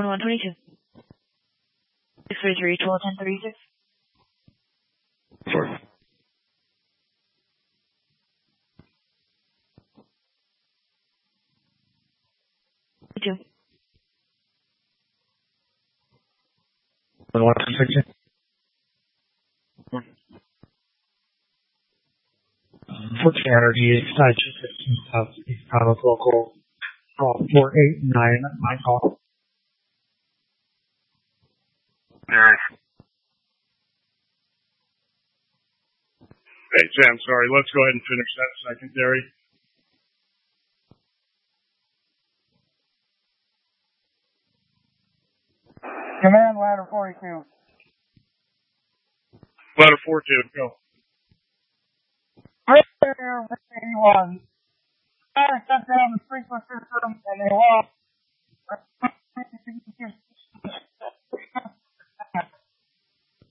122. 633, 12, 10, 36. Sorry. Two. 116. 14 Energy, side 215 South East Thomas local. 489, my call. Derek. Hey, Sam, sorry. Let's go ahead and finish that secondary. Command ladder 42. Ladder 42, go. Right there, 81. Fire shut down the sprinkler system and they lost